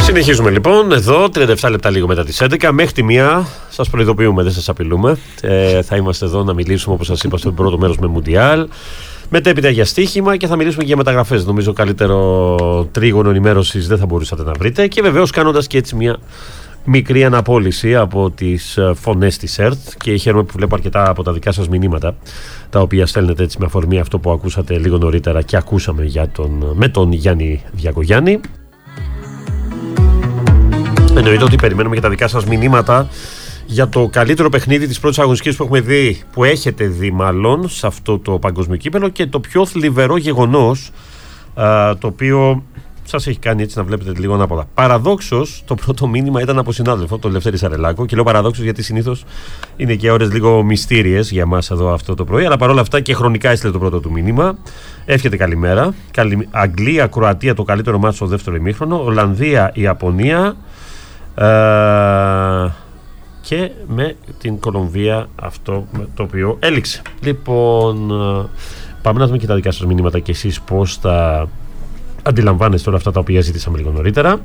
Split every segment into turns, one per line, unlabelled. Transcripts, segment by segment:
Συνεχίζουμε λοιπόν εδώ, 37 λεπτά λίγο μετά τις 11. Μέχρι τη 1 σας προειδοποιούμε, δεν σας απειλούμε. Θα είμαστε εδώ να μιλήσουμε, όπως σας είπα, στο πρώτο μέρος με Μουντιάλ. Μετέπειτα για στοίχημα και θα μιλήσουμε και για μεταγραφές. Νομίζω καλύτερο τρίγωνο ενημέρωσης δεν θα μπορούσατε να βρείτε. Και βεβαίως κάνοντας και έτσι μια μικρή αναπόλυση από τις φωνές της ΕΡΤ. Και χαίρομαι που βλέπω αρκετά από τα δικά σας μηνύματα, τα οποία στέλνετε έτσι με αφορμή αυτό που ακούσατε λίγο νωρίτερα και ακούσαμε με τον Γιάννη Διακογιάννη. Εννοείται ότι περιμένουμε και τα δικά σας μηνύματα για το καλύτερο παιχνίδι της πρώτης αγωνιστικής που έχουμε δει, που έχετε δει μάλλον, σε αυτό το παγκόσμιο κύπελλο, και το πιο θλιβερό γεγονός, το οποίο σας έχει κάνει έτσι να βλέπετε λίγο ανάποδα. Παραδόξως, το πρώτο μήνυμα ήταν από συνάδελφο, τον Λευτέρη Σαρελάκο, και λέω παραδόξως γιατί συνήθως είναι και ώρες λίγο μυστήριες για εμάς εδώ αυτό το πρωί, αλλά παρόλα αυτά και χρονικά έστειλε το πρώτο του μήνυμα. Εύχεται καλημέρα. Αγγλία, Κροατία το καλύτερο μάτσο στο δεύτερο ημίχρονο, Ολλανδία, Ιαπωνία. Και με την Κολομβία αυτό το οποίο έληξε. Λοιπόν, πάμε να δούμε και τα δικά σας μηνύματα και εσείς πώς τα αντιλαμβάνεστε όλα αυτά τα οποία ζήτησαμε λίγο νωρίτερα.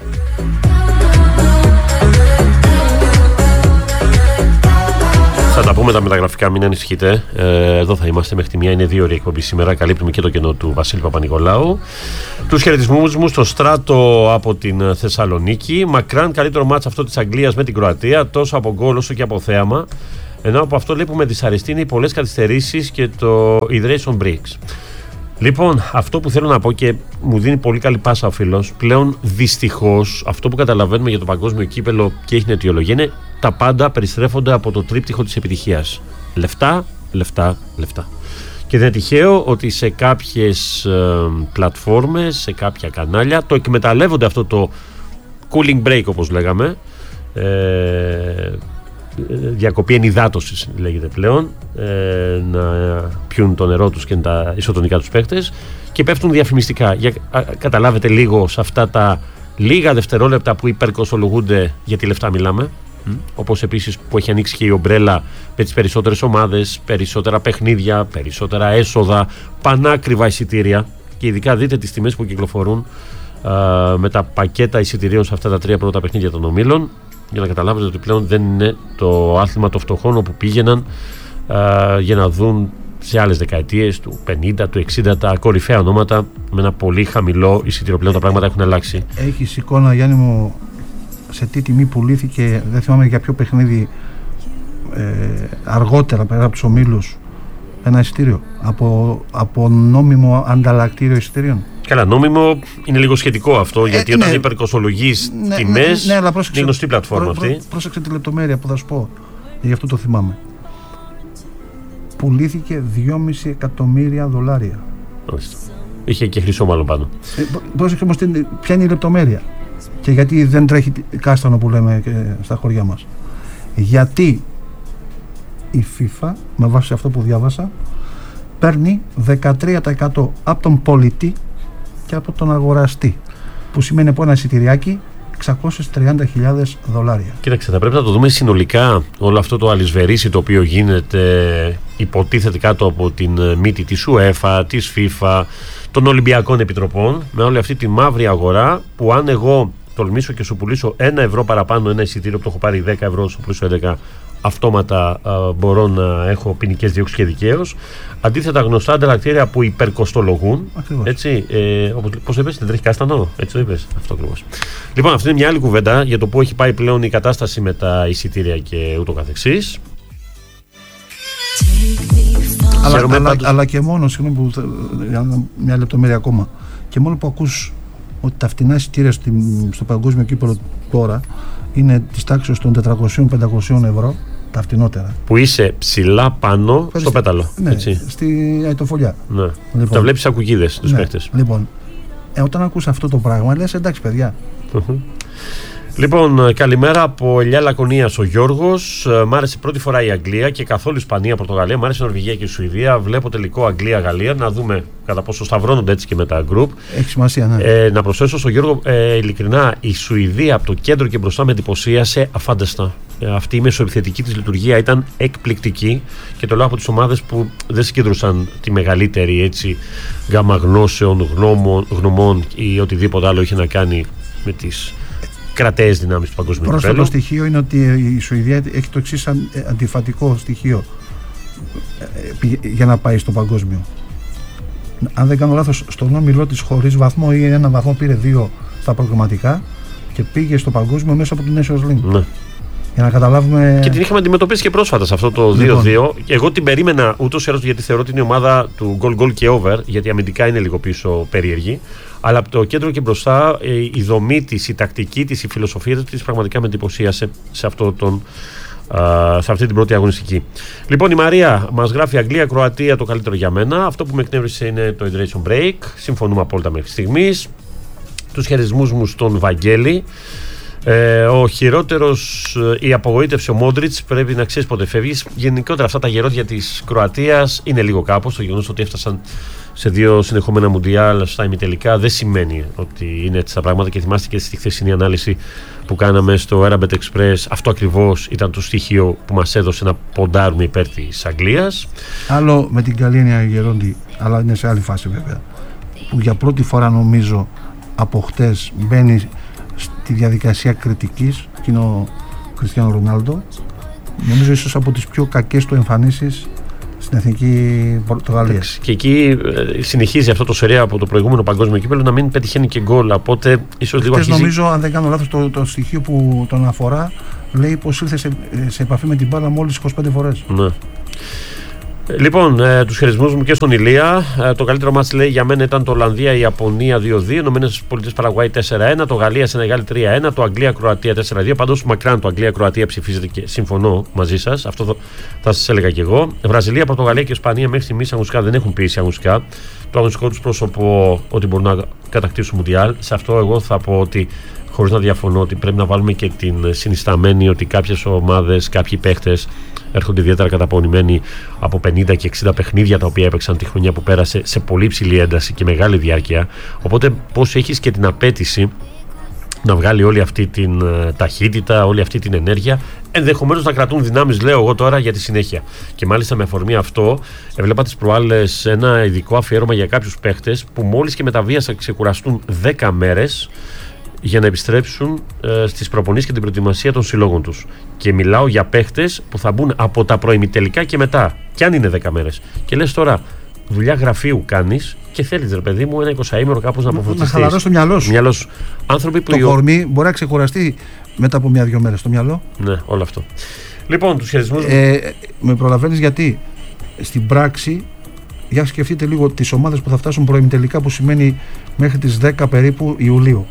Θα τα πούμε τα μεταγραφικά, μην ανησυχείτε. Εδώ θα είμαστε μέχρι τη 1. Είναι 2 ώρες εκπομπή σήμερα. Καλύπτουμε και το κενό του Βασίλη Παπα-Νικολάου. Τους χαιρετισμούς μου στο Στράτο από την Θεσσαλονίκη. Μακράν καλύτερο μάτς αυτό της Αγγλίας με την Κροατία, τόσο από γκολ όσο και από θέαμα. Ενώ από αυτό λέει που με δυσαρεστεί είναι οι πολλές καθυστερήσεις και το hydration breaks. Λοιπόν, αυτό που θέλω να πω και μου δίνει πολύ καλή πάσα ο φίλος, πλέον δυστυχώς αυτό που καταλαβαίνουμε για το παγκόσμιο κύπελλο και έχει αιτιολογία είναι τα πάντα περιστρέφονται από το τρίπτυχο της επιτυχίας. Λεφτά, λεφτά, λεφτά. Και δεν είναι τυχαίο ότι σε κάποιες πλατφόρμες, σε κάποια κανάλια το εκμεταλλεύονται αυτό το cooling break, όπως λέγαμε, διακοπή ενυδάτωσης λέγεται πλέον, να πιούν το νερό τους και τα ισοτονικά τους παίχτες, και πέφτουν διαφημιστικά. Για καταλάβετε λίγο σε αυτά τα λίγα δευτερόλεπτα που υπερκοστολογούνται, γιατί λεφτά μιλάμε. Όπως επίσης που έχει ανοίξει και η ομπρέλα με τις περισσότερες ομάδες, περισσότερα παιχνίδια, περισσότερα έσοδα, πανάκριβα εισιτήρια, και ειδικά δείτε τις τιμές που κυκλοφορούν με τα πακέτα εισιτηρίων σε αυτά τα 3 πρώτα παιχνίδια των ομίλων, για να καταλάβετε ότι πλέον δεν είναι το άθλημα των φτωχών όπου πήγαιναν για να δουν σε άλλες δεκαετίες του 50, του 60 τα κορυφαία ονόματα με ένα πολύ χαμηλό εισιτήριο. Πλέον τα πράγματα έχουν αλλάξει.
Έχεις εικόνα, Γιάννη μου, σε τι τιμή πουλήθηκε, δεν θυμάμαι για ποιο παιχνίδι, αργότερα πέρα από τους ομίλους, ένα εισιτήριο από νόμιμο ανταλλακτήριο εισιτήριων?
Καλά, νόμιμο είναι λίγο σχετικό αυτό, γιατί όταν υπερκοστολογείς τιμές, είναι γνωστή πλατφόρμα αυτή.
Πρόσεξε τη λεπτομέρεια που θα σου πω, γι' αυτό το θυμάμαι. Πουλήθηκε $2,5 εκατομμύρια.
Είχε και χρυσό μάλλον πάνω.
Πρόσεξε όμως ποια είναι η λεπτομέρεια και γιατί δεν τρέχει κάστανο που λέμε και στα χωριά μας. Γιατί η FIFA, με βάση αυτό που διάβασα, παίρνει 13% από τον πολιτή και από τον αγοραστή, που σημαίνει από ένα εισιτηριάκι $630,000.
Κοίταξε, θα πρέπει να το δούμε συνολικά όλο αυτό το αλυσβερίσι το οποίο γίνεται, υποτίθεται κάτω από την μύτη της UEFA, της FIFA, των Ολυμπιακών Επιτροπών, με όλη αυτή τη μαύρη αγορά, που αν εγώ τολμήσω και σου πουλήσω €1 παραπάνω ένα εισιτήριο που το έχω πάρει €10, σου πουλήσω 11, αυτόματα μπορώ να έχω ποινικές διώξεις και δικαίως. Αντίθετα, γνωστά ανταλλακτήρια που υπερκοστολογούν. Έτσι, πώς είπες, δεν τρέχει κάστανο, έτσι το είπες? Αυτό ακριβώς. Λοιπόν, αυτή είναι μια άλλη κουβέντα για το που έχει πάει πλέον η κατάσταση με τα εισιτήρια και ούτω καθεξής.
Αλλά και μόνο, συγγνώμη, μια λεπτομέρεια ακόμα, και μόνο που ακούς ότι τα φτηνά εισιτήρια στο παγκόσμιο κύπελλο τώρα είναι της τάξης των 400-500 ευρώ, τα φτηνότερα. Που
είσαι ψηλά πάνω στο πέταλο.
Ναι,
έτσι.
Στη Αιτοφολιά.
Ναι. Λοιπόν, τα βλέπεις ακουγίδες τους παίχτες.
Λοιπόν, όταν ακούς αυτό το πράγμα, λες εντάξει παιδιά.
Λοιπόν, καλημέρα από Ελιά Λακωνίας ο Γιώργος. Μ' άρεσε πρώτη φορά η Αγγλία και καθόλου Ισπανία, Πορτογαλία. Μ' άρεσε η Νορβηγία και η Σουηδία. Βλέπω τελικό Αγγλία-Γαλλία. Να δούμε κατά πόσο σταυρώνονται έτσι και με τα γκρουπ.
Έχει σημασία, ναι.
Να προσθέσω στον Γιώργο, ειλικρινά, η Σουηδία από το κέντρο και μπροστά με εντυπωσίασε αφάνταστα. Αυτή η μεσοεπιθετική της λειτουργία ήταν εκπληκτική, και το λέω από τις ομάδες που δεν συγκέντρωσαν τη μεγαλύτερη έτσι γκάμα γνώσεων, γνωμών ή οτιδήποτε άλλο είχε να κάνει με τις κραταίες δυνάμεις του παγκοσμίου κυπέλλου.
Πρόσθετο στοιχείο είναι ότι η Σουηδία έχει το εξής αντιφατικό στοιχείο για να πάει στο παγκόσμιο. Αν δεν κάνω λάθος, στον όμιλό της χωρίς βαθμό ή ένα βαθμό πήρε 2 στα προκριματικά και πήγε στο παγκόσμιο μέσα από την Nations League.
Ναι.
Για να καταλάβουμε.
Και την είχαμε αντιμετωπίσει και πρόσφατα σε αυτό το 2-2. Εγώ την περίμενα ούτως ή άλλως, γιατί θεωρώ ότι είναι η ομάδα του goal και over, γιατί αμυντικά είναι λίγο πίσω περίεργη. Αλλά από το κέντρο και μπροστά η δομή της, η τακτική της, η φιλοσοφία της πραγματικά με εντυπωσίασε σε αυτή την πρώτη αγωνιστική. Λοιπόν, η Μαρία μας γράφει Αγγλία-Κροατία το καλύτερο για μένα. Αυτό που με εκνεύρισε είναι το hydration break. Συμφωνούμε απόλυτα μέχρι στιγμής. Τους χαιρισμούς μου στον Βαγγέλη. Ο χειρότερος, η απογοήτευση, ο Μόντριτς, πρέπει να ξέρεις πότε φεύγεις. Γενικότερα αυτά τα γερόδια της Κροατίας είναι λίγο κάπως. Το γεγονός ότι έφτασαν σε 2 συνεχόμενα μουντιάλ στα ημιτελικά δεν σημαίνει ότι είναι έτσι τα πράγματα. Και θυμάστε και στη χθεσινή ανάλυση που κάναμε στο Arabet Express, αυτό ακριβώς ήταν το στοιχείο που μας έδωσε να ποντάρουμε υπέρ της Αγγλίας. Άλλο
με την καλή έννοια γερόντι, αλλά είναι σε άλλη φάση βέβαια, που για πρώτη φορά νομίζω από χτες μπαίνει στη διαδικασία κριτικής, και είναι ο Κριστιάνο Ρονάλντο. Νομίζω ίσως από τις πιο κακές του εμφανίσεις στην εθνική Πορτογαλία.
Και εκεί συνεχίζει αυτό το σερία από το προηγούμενο παγκόσμιο κύπελλο να μην πετυχαίνει και γκολ. Οπότε ίσως λίγο αρχίζει.
Νομίζω, αν δεν κάνω λάθος, το στοιχείο που τον αφορά λέει πως ήρθε σε επαφή με την μπάλα μόλις 25 φορές.
Ναι. Λοιπόν, τους χειρισμούς μου και στον Ηλία. Το καλύτερο μάτς, λέει, για μένα ήταν το Ολλανδία-Ιαπωνία 2-2, ΗΠΑ Παραγουάη 4-1, το Γαλλία-Σενεγάλη 3-1, το Αγγλία-Κροατία 4-2. Πάντως μακράν το Αγγλία-Κροατία ψηφίζεται και συμφωνώ μαζί σας. Αυτό θα σας έλεγα και εγώ. Βραζιλία, Πορτογαλία και Ισπανία μέχρι στιγμής αγωνιστικά δεν έχουν πείσει αγωνιστικά. Το αγωνιστικό τους πρόσωπο ότι μπορούν να κατακτήσουν Μουντιάλ. Σε αυτό εγώ θα πω ότι, χωρίς να διαφωνώ, ότι πρέπει να βάλουμε και την συνισταμένη ότι κάποιες ομάδες, κάποιοι παίχτες έρχονται ιδιαίτερα καταπονημένοι από 50 και 60 παιχνίδια τα οποία έπαιξαν τη χρονιά που πέρασε σε πολύ ψηλή ένταση και μεγάλη διάρκεια. Οπότε πώς έχεις και την απέτηση να βγάλει όλη αυτή την ταχύτητα, όλη αυτή την ενέργεια, ενδεχομένως να κρατούν δυνάμεις, λέω εγώ τώρα, για τη συνέχεια. Και μάλιστα με αφορμή αυτό, έβλεπα τις προάλλες ένα ειδικό αφιέρωμα για κάποιους παίχτες που μόλις και με τα βία θα ξεκουραστούν 10 μέρες για να επιστρέψουν στις προπονήσεις και την προετοιμασία των συλλόγων τους. Και μιλάω για παίχτες που θα μπουν από τα προημιτελικά και μετά, κι αν είναι 10 μέρες. Και λες τώρα, δουλειά γραφείου κάνεις και θέλεις, ρε παιδί μου, ένα 20ημερο κάπως να αποφωτιστείς.
Να χαλαρώσει το μυαλό σου.
Άνθρωποι που
το κορμί μπορεί να ξεκουραστεί μετά από 1-2 μέρες το μυαλό.
Ναι, όλο αυτό. Λοιπόν, τους χειρισμούς.
Με προλαβαίνεις γιατί στην πράξη, για σκεφτείτε λίγο τις ομάδες που θα φτάσουν προημιτελικά, που σημαίνει μέχρι τις 10 περίπου Ιουλίου.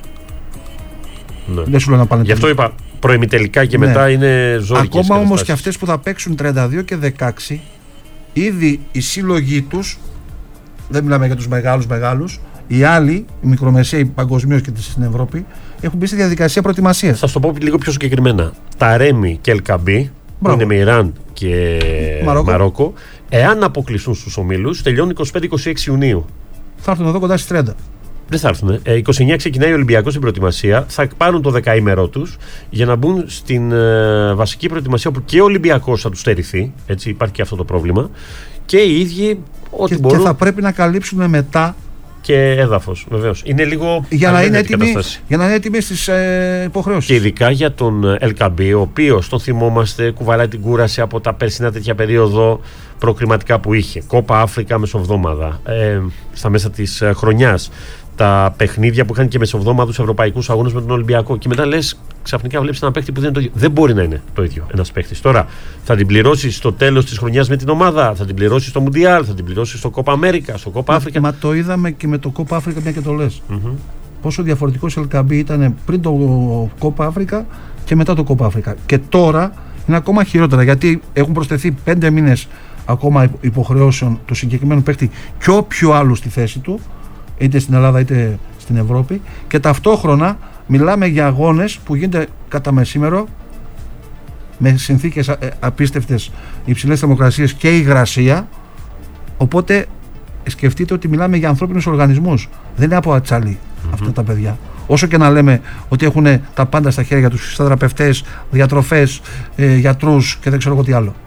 Ναι.
Δεν σου λέω να πάνε.
Γι' αυτό είπα προημιτελικά και μετά είναι ζώρικες.
Ακόμα όμως και αυτές που θα παίξουν 32 και 16, ήδη οι σύλλογοι τους, δεν μιλάμε για τους μεγάλους, οι άλλοι, οι μικρομεσαίοι παγκοσμίως και στην Ευρώπη, έχουν μπει στη διαδικασία προετοιμασίας.
Θα σου το πω λίγο πιο συγκεκριμένα. Τα Ρέμι και Ελκαμπή, που είναι με Ιράν και Μαρόκο, εάν αποκλειστούν στους ομίλους, τελειώνουν 25-26 Ιουνίου.
Θα έρθουν εδώ κοντά στις 30.
Δεν θα έρθουν. 29 ξεκινάει ο Ολυμπιακός στην προετοιμασία. Θα πάρουν το 10ημερό τους για να μπουν στην βασική προετοιμασία, όπου και ο Ολυμπιακός θα τους στερηθεί. Έτσι, υπάρχει και αυτό το πρόβλημα. Και οι ίδιοι ό,τι μπορούν.
Και θα πρέπει να καλύψουν μετά
και έδαφος, βεβαίως. Είναι λίγο
για να είναι έτοιμοι στις υποχρεώσεις.
Και ειδικά για τον Ελκαμπή, ο οποίος, τον θυμόμαστε, κουβαλάει την κούραση από τα περσινά τέτοια περίοδο προκριματικά που είχε. Κόπα Αφρικα μεσοβδόμαδα, στα μέσα της χρονιάς. Τα παιχνίδια που είχαν και μεσοβδόμαδους ευρωπαϊκούς αγώνες με τον Ολυμπιακό. Και μετά λες, ξαφνικά βλέπεις ένα παίχτη που δεν είναι το ίδιο. Δεν μπορεί να είναι το ίδιο ένας παίχτης. Τώρα θα την πληρώσει στο τέλος της χρονιάς με την ομάδα, θα την πληρώσει στο Μουντιάλ, θα την πληρώσει στο Κόπα Αμέρικα, στο Κόπα Αφρικα.
Μα το είδαμε και με το Κόπα Αφρικα, μια και το λες. Πόσο διαφορετικός Ελκαμπή ήταν πριν το Κόπα Αφρικα και μετά το Κόπα Αφρικα. Και τώρα είναι ακόμα χειρότερα, γιατί έχουν προσθεθεί 5 μήνες ακόμα υποχρεώσεων του συγκεκριμένου παίχτη και όποιου άλλου στη θέση του, είτε στην Ελλάδα είτε στην Ευρώπη, και ταυτόχρονα μιλάμε για αγώνες που γίνονται κατά μεσήμερο με συνθήκες απίστευτες, υψηλές θερμοκρασίες και υγρασία. Οπότε σκεφτείτε ότι μιλάμε για ανθρώπινους οργανισμούς, δεν είναι από ατσάλι αυτά τα παιδιά. Όσο και να λέμε ότι έχουν τα πάντα στα χέρια τους, θεραπευτές, διατροφές, γιατρούς και δεν ξέρω εγώ τι άλλο.